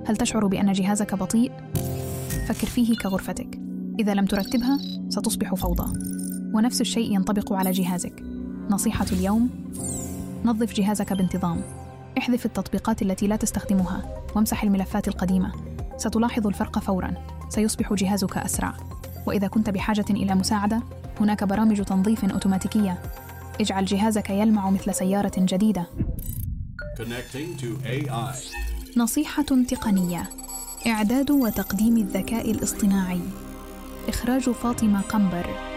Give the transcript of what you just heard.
هل تشعر بأن جهازك بطيء؟ فكر فيه كغرفتك، إذا لم ترتبها ستصبح فوضى. ونفس الشيء ينطبق على جهازك. نصيحة اليوم: نظف جهازك بانتظام. احذف التطبيقات التي لا تستخدمها وامسح الملفات القديمة. ستلاحظ الفرق فوراً، سيصبح جهازك أسرع. وإذا كنت بحاجة إلى مساعدة، هناك برامج تنظيف أوتوماتيكية. اجعل جهازك يلمع مثل سيارة جديدة. Connecting to AI. نصيحة تقنية: إعداد وتقديم الذكاء الاصطناعي. إخراج فاطمة قنبر.